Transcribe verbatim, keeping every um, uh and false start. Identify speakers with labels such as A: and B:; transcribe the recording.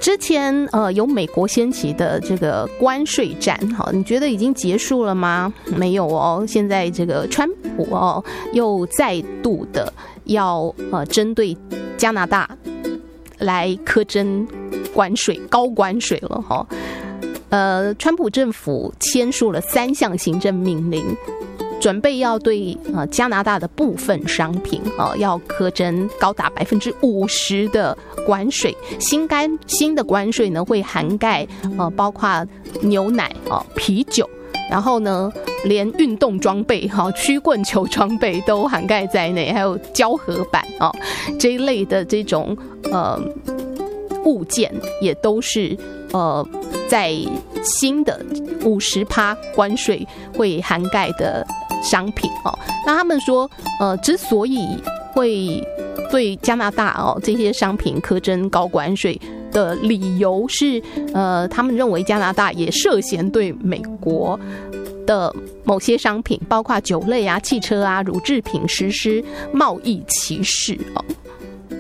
A: 之前呃有美国掀起的这个关税战，好，你觉得已经结束了吗？没有哦，现在这个川普哦又再度的要呃针对加拿大来苛征关税，高关税了哈、哦。呃，川普政府签署了三项行政命令，准备要对呃加拿大的部分商品啊、呃、要苛征高达百分之五十的关税。新干新的关税呢会涵盖呃包括牛奶啊、呃、啤酒，然后呢连运动装备哈、曲棍球装备都涵盖在内，还有胶合板啊、呃、这一类的这种呃物件也都是呃在新的五十趴关税会涵盖的商品哦。那他们说，呃，之所以会对加拿大哦这些商品苛征高关税的理由是，呃，他们认为加拿大也涉嫌对美国的某些商品，包括酒类啊、汽车啊、乳制品实施贸易歧视哦。